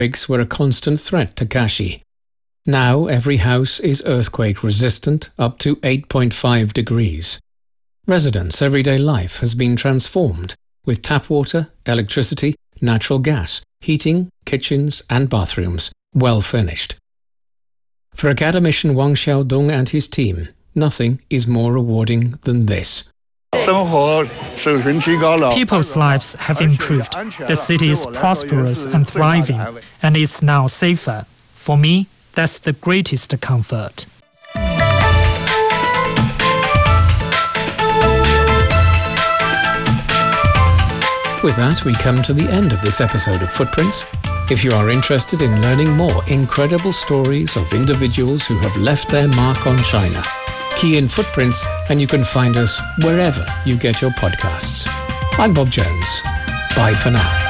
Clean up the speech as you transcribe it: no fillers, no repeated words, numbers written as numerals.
Earthquakes were a constant threat to Kashi. Now every house is earthquake resistant up to 8.5 degrees. Residents' everyday life has been transformed with tap water, electricity, natural gas, heating, kitchens and bathrooms, well furnished. For academician Wang Xiaodong and his team, nothing is more rewarding than this. People's lives have improved. The city is prosperous and thriving, and it's now safer. For me, that's the greatest comfort. With that, we come to the end of this episode of Footprints. If you are interested in learning more incredible stories of individuals who have left their mark on China, key in Footprints and you can find us wherever you get your podcasts. I'm Bob Jones. Bye for now.